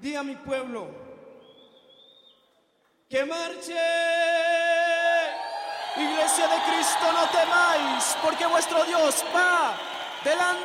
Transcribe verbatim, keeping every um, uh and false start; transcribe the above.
Di a mi pueblo que marche. Iglesia de Cristo, no temáis, porque vuestro Dios va delante.